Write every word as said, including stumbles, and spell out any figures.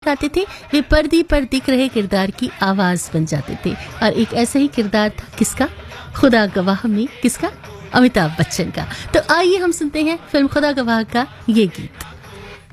आते थे वे पर्दे पर दिख रहे किरदार की आवाज बन जाते थे। और एक ऐसा ही किरदार था किसका? खुदा गवाह में किसका? अमिताभ बच्चन का। तो आइए हम सुनते हैं फिल्म खुदा गवाह का ये गीत।